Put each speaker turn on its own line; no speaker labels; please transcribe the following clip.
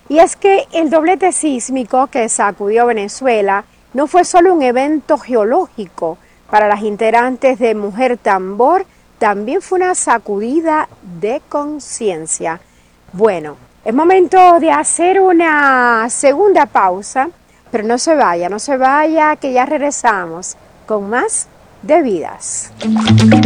Y es que el doblete sísmico que sacudió Venezuela no fue solo un evento geológico para las integrantes de Mujer Tambor, también fue una sacudida de conciencia. Bueno, es momento de hacer una segunda pausa, pero no se vaya, que ya regresamos con más de Vidas.